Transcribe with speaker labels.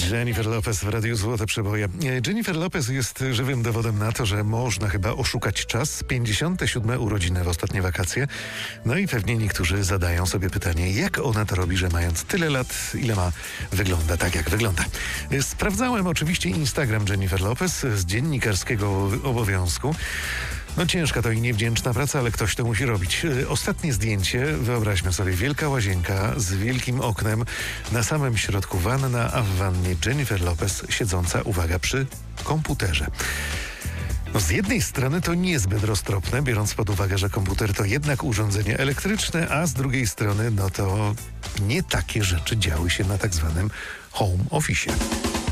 Speaker 1: Jennifer Lopez w Radiu Złote Przeboje. Jennifer Lopez jest żywym dowodem na to, że można chyba oszukać czas. 57. urodziny w ostatnie wakacje. No i pewnie niektórzy zadają sobie pytanie, jak ona to robi, że mając tyle lat, ile ma, wygląda tak, jak wygląda. Sprawdzałem oczywiście Instagram Jennifer Lopez z dziennikarskiego obowiązku. No ciężka to i niewdzięczna praca, ale ktoś to musi robić. Ostatnie zdjęcie, wyobraźmy sobie, wielka łazienka z wielkim oknem, na samym środku wanna, a w wannie Jennifer Lopez siedząca, uwaga, przy komputerze. No z jednej strony to niezbyt roztropne, biorąc pod uwagę, że komputer to jednak urządzenie elektryczne, a z drugiej strony no to nie takie rzeczy działy się na tak zwanym home office.